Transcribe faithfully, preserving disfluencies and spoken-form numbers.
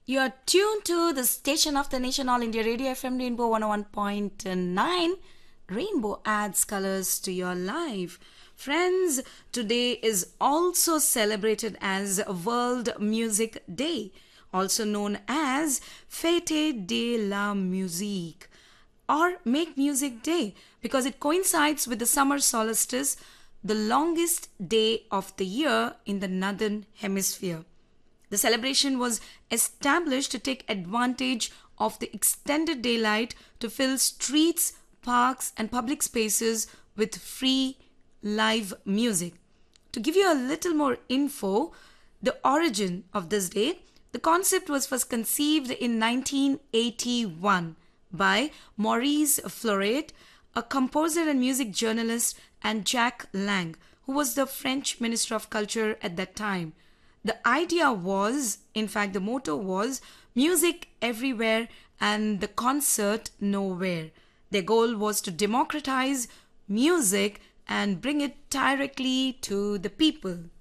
You're tuned to the station of the nation, All India Radio F M Rainbow one oh one point nine. Rainbow adds colors to your life. Friends, today is also celebrated as World Music Day, also known as Fête de la Musique or Make Music Day, because it coincides with the summer solstice, the longest day of the year in the northern hemisphere. The celebration was established to take advantage of the extended daylight to fill streets, parks, and public spaces with free live music. To give you a little more info, the origin of this day, the concept was first conceived in nineteen eighty-one by Maurice Floret, a composer and music journalist, and Jacques Lang, who was the French Minister of Culture at that time. The idea was, in fact, the motto was music everywhere and the concert nowhere. Their goal was to democratize music and bring it directly to the people.